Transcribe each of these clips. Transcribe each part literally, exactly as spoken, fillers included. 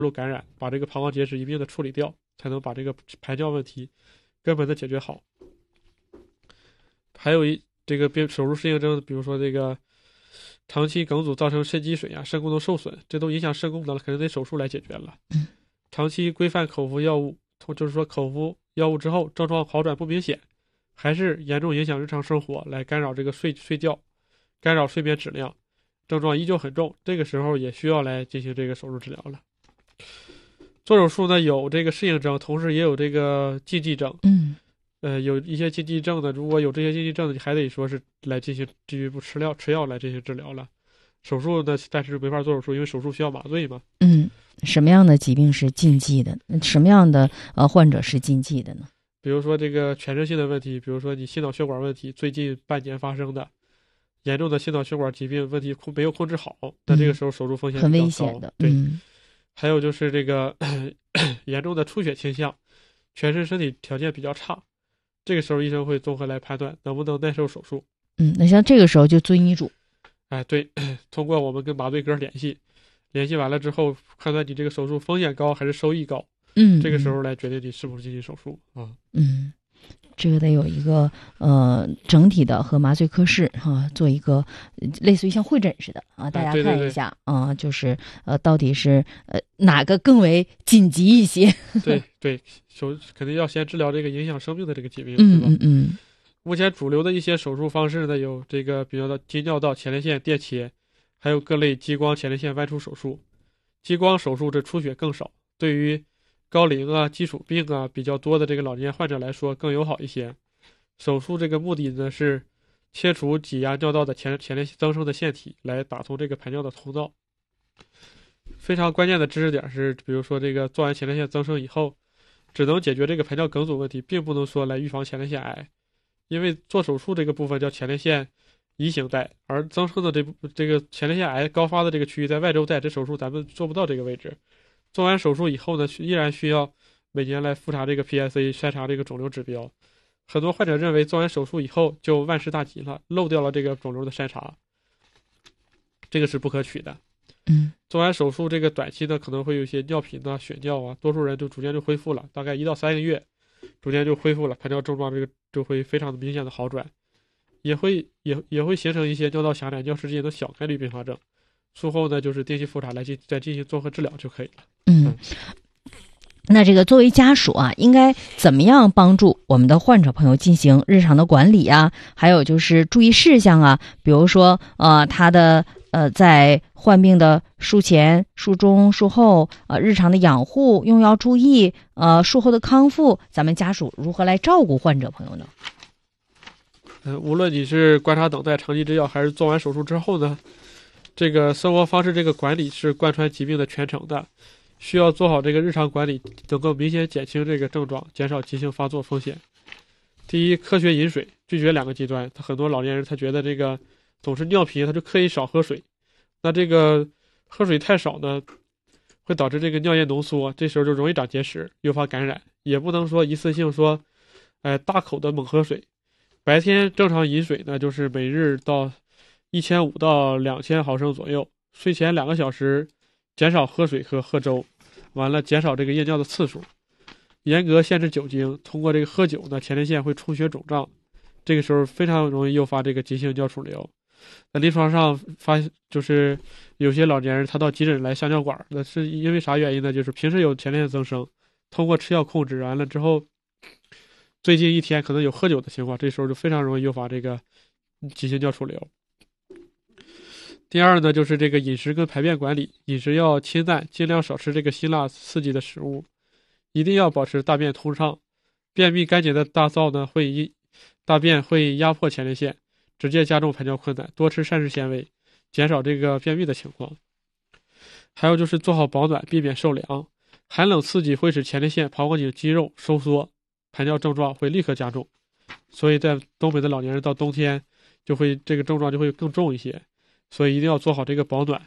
路感染，把这个膀胱结石一并的处理掉，才能把这个排尿问题根本的解决好。还有一这个病手术适应症，比如说这个长期梗阻造成肾积水啊、肾功能受损，这都影响肾功能了，肯定得手术来解决了。长期规范口服药物，就是说口服药物之后症状好转不明显，还是严重影响日常生活，来干扰这个睡睡觉，干扰睡眠质量，症状依旧很重，这个时候也需要来进行这个手术治疗了。做手术呢，有这个适应症，同时也有这个禁忌症。 嗯， 呃，有一些禁忌症的，如果有这些禁忌症的，你还得说是来进行进一步吃药吃药来进行治疗了。手术呢，暂时没法做手术，因为手术需要麻醉嘛。 嗯，什么样的疾病是禁忌的？什么样的呃患者是禁忌的呢？ 比如说这个全身性的问题，比如说你心脑血管问题，最近半年发生的严重的心脑血管疾病问题控没有控制好，那这个时候手术风险很比较高。 危险的。 对， 嗯， 还有就是这个严重的出血倾向，全身身体条件比较差，这个时候医生会综合来判断能不能耐受手术。 嗯，那像这个时候就遵医嘱。 哎，对，通过我们跟麻醉科联系，联系完了之后，判断你这个手术风险高还是收益高， 嗯， 这个时候来决定你是否进行手术啊。 嗯，这个得有一个呃整体的和麻醉科室哈、啊、做一个类似于像会诊似的啊，大家看一下啊、呃，就是呃到底是呃哪个更为紧急一些？ 对对，手肯定要先治疗这个影响生命的这个疾病， 嗯对吧？ 嗯嗯。 目前主流的一些手术方式呢，有这个比如说经尿道前列腺电切，还有各类激光前列腺剜出手术。激光手术这出血更少，对于高龄啊、基础病啊比较多的这个老年患者来说更友好一些。手术这个目的呢是切除挤压尿道的前前列腺增生的腺体，来打通这个排尿的通道。非常关键的知识点是，比如说这个做完前列腺增生以后，只能解决这个排尿梗阻问题，并不能说来预防前列腺癌。因为做手术这个部分叫前列腺移行带，而增生的这这个前列腺癌高发的这个区域在外周带，这手术咱们做不到这个位置。做完手术以后呢，依然需要每年来复查这个 P S A， 筛查这个肿瘤指标。很多患者认为做完手术以后就万事大吉了，漏掉了这个肿瘤的筛查，这个是不可取的。 嗯， 做完手术这个短期呢可能会有一些尿频啊、血尿啊，多数人就逐渐就恢复了，大概一到三个月。逐渐就恢复了，排尿症状这个就会非常的明显的好转，也会也也会形成一些尿道狭窄、尿失禁的小概率并发症。术后呢，就是定期复查来进再进行综合治疗就可以了。 嗯，嗯那这个作为家属啊，应该怎么样帮助我们的患者朋友进行日常的管理啊？还有就是注意事项啊，比如说呃他的。呃，在患病的术前、术中、术后，呃，日常的养护、用药注意，呃，术后的康复，咱们家属如何来照顾患者朋友呢？ 嗯、呃，无论你是观察等待、长期吃药，还是做完手术之后呢，这个生活方式这个管理是贯穿疾病的全程的，需要做好这个日常管理，能够明显减轻这个症状，减少急性发作风险。第一，科学饮水，拒绝两个极端。他很多老年人他觉得这个。总是尿频，他就刻意少喝水，那这个喝水太少呢，会导致这个尿液浓缩，这时候就容易长结石，诱发感染。也不能说一次性说，哎，大口的猛喝水。白天正常饮水呢，就是每日到一千五到两千毫升左右。睡前两个小时减少喝水和喝粥，完了减少这个夜尿的次数。严格限制酒精，通过这个喝酒呢，前列腺会出血肿胀，这个时候非常容易诱发这个急性尿储留。在临床上发就是有些老年人他到急诊来下尿管，那是因为啥原因呢？就是平时有前列腺增生，通过吃药控制完了之后，最近一天可能有喝酒的情况，这时候就非常容易诱发这个急性尿储留。第二呢，就是这个饮食跟排便管理，饮食要清淡，尽量少吃这个辛辣刺激的食物，一定要保持大便通畅。便秘干结的大灶呢，会一大便会压迫前列腺，直接加重排尿困难，多吃膳食纤维，减少这个便秘的情况。还有就是做好保暖，避免受凉。寒冷刺激会使前列腺、膀胱颈肌肉收缩，排尿症状会立刻加重。所以在东北的老年人到冬天就会这个症状就会更重一些，所以一定要做好这个保暖。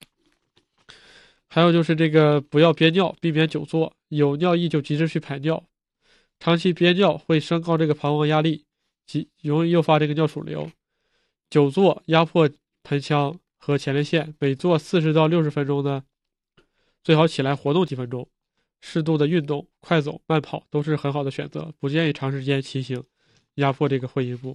还有就是这个不要憋尿，避免久坐，有尿意就及时去排尿。长期憋尿会升高这个膀胱压力，及容易诱发这个尿储留。久坐压迫盆腔和前列腺，每坐四十到六十分钟呢， 最好起来活动几分钟，适度的运动，快走、慢跑都是很好的选择，不建议长时间骑行，压迫这个会阴部。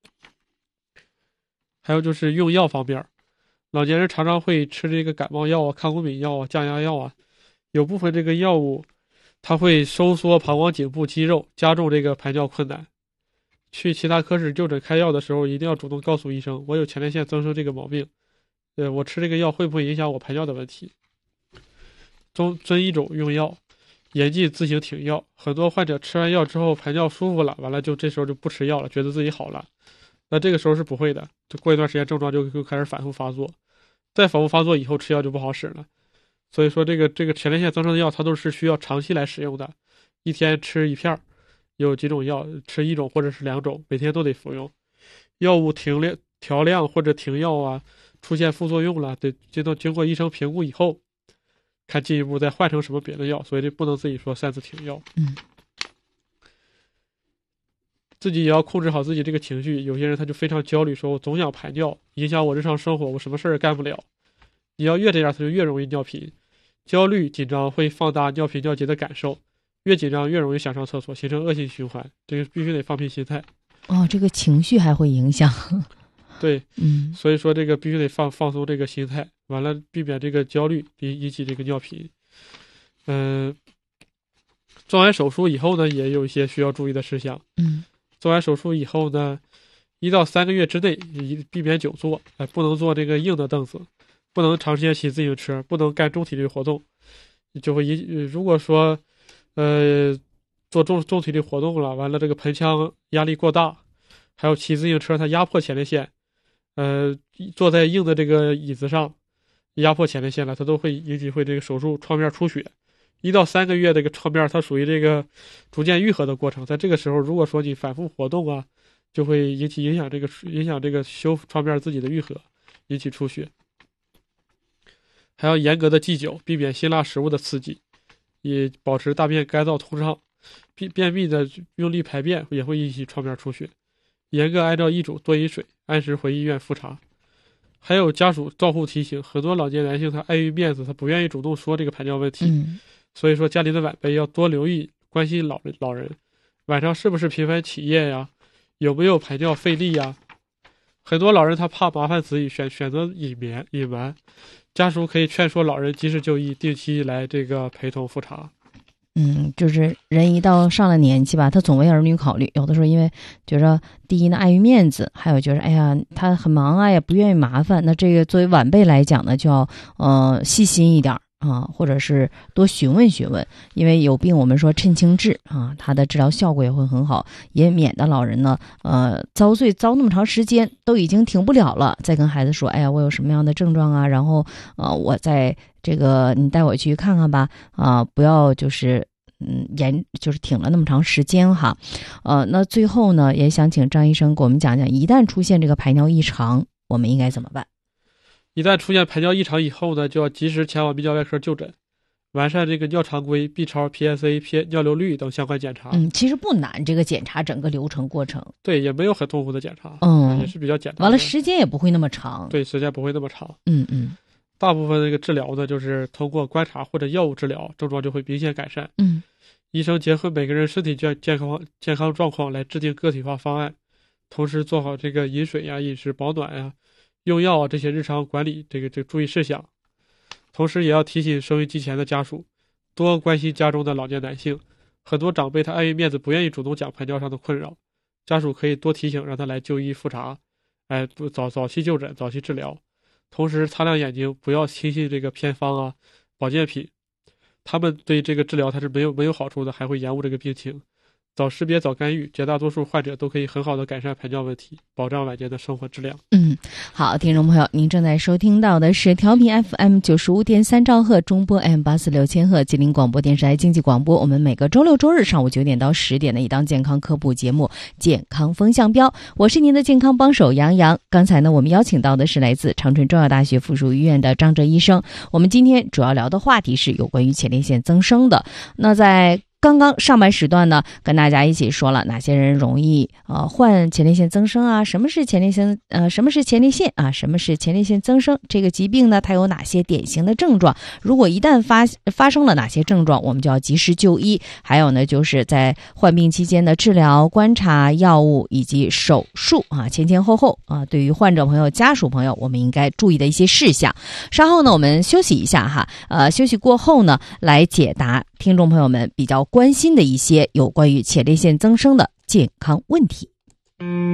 还有就是用药方面，老年人常常会吃这个感冒药啊、抗过敏药啊、降压药啊，有部分这个药物它会收缩膀胱颈部肌肉，加重这个排尿困难。去其他科室就诊开药的时候，一定要主动告诉医生，我有前列腺增生这个毛病，呃，我吃这个药会不会影响我排尿的问题。遵遵医嘱用药，严禁自行停药。很多患者吃完药之后排尿舒服了，完了就这时候就不吃药了，觉得自己好了。那这个时候是不会的，就过一段时间症状就就开始反复发作，再反复发作以后吃药就不好使了。所以说这个这个前列腺增生的药它都是需要长期来使用的，一天吃一片，有几种药吃一种或者是两种，每天都得服用。药物停量调量或者停药啊，出现副作用了，得经过经过医生评估以后，看进一步再换成什么别的药，所以这不能自己说擅自停药。 嗯。 自己也要控制好自己这个情绪，有些人他就非常焦虑，说我总想排尿，影响我日常生活，我什么事儿也干不了。你要越这样，他就越容易尿频。焦虑紧张会放大尿频尿急的感受，越紧张越容易想上厕所，形成恶性循环。这个必须得放平心态。 哦，这个情绪还会影响。 对， 嗯， 所以说这个必须得放放松这个心态，完了避免这个焦虑引引起这个尿频。嗯、呃，做完手术以后呢，也有一些需要注意的事项。 嗯。 做完手术以后呢，一到三个月之内，避免久坐，哎，不能坐这个硬的凳子，不能长时间骑自行车，不能干重体力活动，就会引。如果说，呃，做重重体力活动了，完了这个盆腔压力过大，还有骑自行车它压迫前列腺，呃，坐在硬的这个椅子上，压迫前列腺了，它都会引起会这个手术创面出血。一到三个月这个创面它属于这个逐渐愈合的过程，在这个时候如果说你反复活动啊，就会引起影响这个影响这个修复创面自己的愈合，引起出血。还要严格的忌酒，避免辛辣食物的刺激，以保持大便干燥通畅。便便秘的用力排便也会引起创面出血。严格按照医嘱多饮水，按时回医院复查。还有家属照护提醒，很多老年男性他碍于面子，他不愿意主动说这个排尿问题。 嗯， 所以说家里的晚辈要多留意关心老人老人晚上是不是频繁起夜呀，有没有排尿费力呀。很多老人他怕麻烦子女，选选择隐瞒隐瞒，家属可以劝说老人及时就医，定期来这个陪同复查。 嗯，就是人一到上了年纪吧，他总为儿女考虑，有的时候因为觉着第一呢碍于面子，还有觉着哎呀他很忙啊，也不愿意麻烦，那这个作为晚辈来讲呢，就要呃细心一点啊，或者是多询问询问，因为有病我们说趁轻治啊，它的治疗效果也会很好，也免得老人呢呃遭罪遭那么长时间都已经停不了了，再跟孩子说哎呀我有什么样的症状啊，然后呃我在这个你带我去看看吧啊、呃，不要就是嗯延就是停了那么长时间哈。呃那最后呢也想请张医生给我们讲讲，一旦出现这个排尿异常我们应该怎么办？ 一旦出现排尿异常以后呢，就要及时前往泌尿外科就诊，完善这个尿常规、B 超、P S A、P 尿流率等相关检查。 嗯，其实不难，这个检查整个流程过程。 对，也没有很痛苦的检查， 嗯， 也是比较简单的。 完了，时间也不会那么长。 对，时间不会那么长。 嗯嗯。 大部分这个治疗呢，就是通过观察或者药物治疗，症状就会明显改善。 嗯， 医生结合每个人身体健健康健康状况来制定个体化方案，同时做好这个饮水呀、饮食保暖呀、用药啊这些日常管理这个这个注意事项。同时也要提醒收音机前的家属，多关心家中的老年男性。很多长辈他碍于面子不愿意主动讲排尿上的困扰，家属可以多提醒，让他来就医复查，哎，不早早期就诊，早期治疗。同时擦亮眼睛，不要轻信这个偏方啊、保健品，他们对这个治疗它是没有没有好处的，还会延误这个病情。早识别早干预，绝大多数患者都可以很好的改善排尿问题，保障晚年的生活质量。 嗯，好，听众朋友，您正在收听到的是调频 F M 九十五点三兆赫，中波 M 八四六千赫，吉林广播电视台经济广播。我们每个周六周日上午九点到十点的一档健康科普节目《健康风向标》，我是您的健康帮手杨洋。刚才呢，我们邀请到的是来自长春中药大学附属医院的张哲医生。我们今天主要聊的话题是有关于前列腺增生的。那在刚刚上半时段呢，跟大家一起说了哪些人容易呃患前列腺增生啊？什么是前列腺呃什么是前列腺啊？什么是前列腺增生？这个疾病呢，它有哪些典型的症状？如果一旦发发生了哪些症状，我们就要及时就医。还有呢，就是在患病期间的治疗、观察、药物以及手术啊，前前后后啊，对于患者朋友、家属朋友，我们应该注意的一些事项。稍后呢，我们休息一下哈，呃，休息过后呢，来解答听众朋友们比较关心的一些有关于前列腺增生的健康问题。